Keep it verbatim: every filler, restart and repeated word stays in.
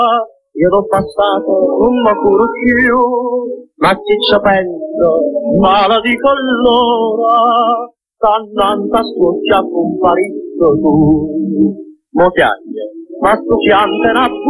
io l'ho passato, non mi curo più, ma se ci penso, male di collora, t'annanta scuccia comparito tu. Mo piace, ma sto piante